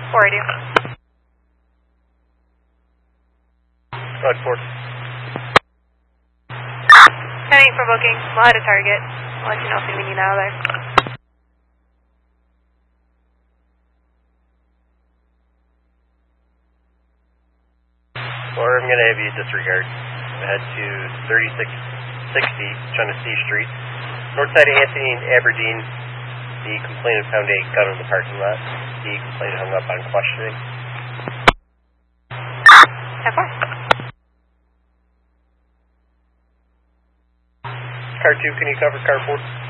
480. Go ahead, 4. 10-8 for booking. We'll head to target. I'll let you know if we need out of there. Or I'm going to have you disregard. Head to 3660 Genesee Street. North side of Anthony and Aberdeen. The complainant found a gun in the parking lot. The complainant hung up on questioning. 10-4. Car 2, can you cover car 4?